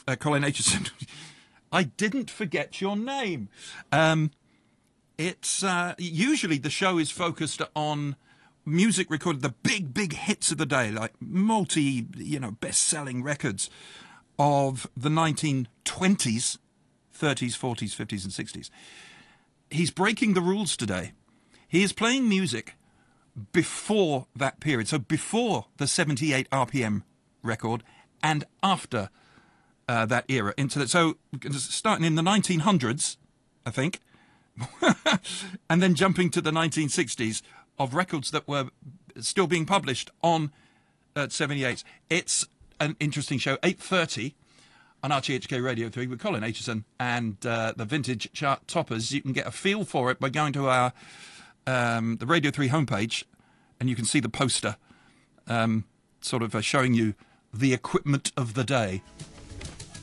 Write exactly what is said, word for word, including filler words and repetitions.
uh, Colin Aitchison. I didn't forget your name. Um, it's uh, usually the show is focused on music recorded, the big, big hits of the day, like multi, you know, best-selling records of the nineteen twenties, thirties, forties, fifties, and sixties. He's breaking the rules today. He is playing music before that period, so before the seventy-eight R P M record and after uh, that era. Into the, so starting in the nineteen hundreds, I think, and then jumping to the nineteen sixties of records that were still being published on uh, seventy-eights. It's an interesting show. eight thirty on R T H K Radio three with Colin Aitchison and uh, the Vintage Chart Toppers. You can get a feel for it by going to our um, the Radio three homepage, and you can see the poster um, sort of uh, showing you the equipment of the day.